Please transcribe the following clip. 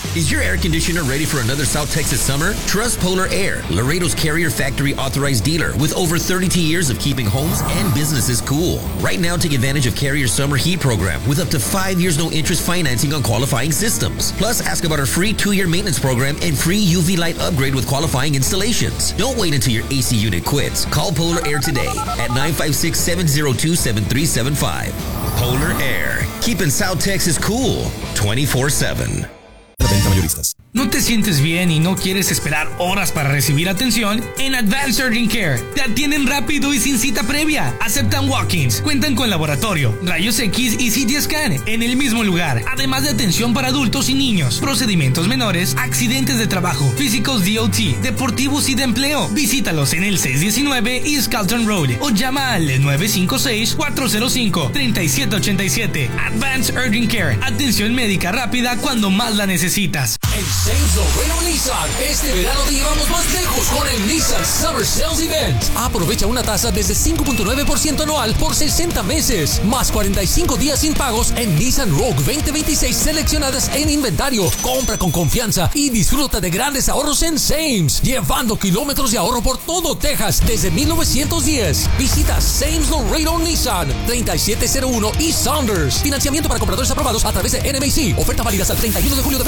Is your air conditioner ready for another South Texas summer? Trust Polar Air, Laredo's Carrier Factory authorized dealer with over 32 years of keeping homes and businesses cool. Right now, take advantage of Carrier's summer heat program with up to 5 years no interest financing on qualifying systems. Plus, ask about our free 2-year maintenance program and free UV light upgrade with qualifying installations. Don't wait until your AC unit quits. Call Polar Air today at 956-702-7375. Polar Air, keeping South Texas cool 24/7. ¿No te sientes bien y no quieres esperar horas para recibir atención? En Advanced Urgent Care te atienden rápido y sin cita previa. Aceptan walk-ins, cuentan con laboratorio, rayos X y CT scan en el mismo lugar. Además de atención para adultos y niños, procedimientos menores, accidentes de trabajo, físicos DOT, deportivos y de empleo. Visítalos en el 619 East Calton Road o llama al 956-405-3787. Advanced Urgent Care, atención médica rápida cuando más la necesitas. En James Loreno Nissan, este verano te llevamos más lejos con el Nissan Summer Sales Event. Aprovecha una tasa desde 5.9% anual por 60 meses, más 45 días sin pagos en Nissan Rogue 2026 seleccionadas en inventario. Compra con confianza y disfruta de grandes ahorros en Sames, llevando kilómetros de ahorro por todo Texas desde 1910. Visita Sames Laredo Nissan, 3701 East Saunders. Financiamiento para compradores aprobados a través de NMAC. Oferta válida hasta el 31 de julio de